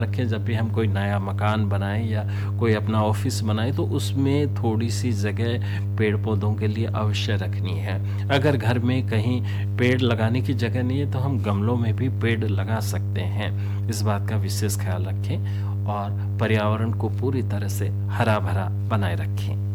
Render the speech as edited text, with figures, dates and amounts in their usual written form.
रखें जब भी हम कोई नया मकान बनाएं या कोई अपना ऑफिस बनाएं तो उसमें थोड़ी सी जगह पेड़ पौधों के लिए अवश्य रखनी है। अगर घर में कहीं पेड़ लगाने की जगह नहीं है तो हम गमलों में भी पेड़ लगा सकते हैं। इस बात का विशेष ख्याल रखें और पर्यावरण को पूरी तरह से हरा भरा बनाए रखें।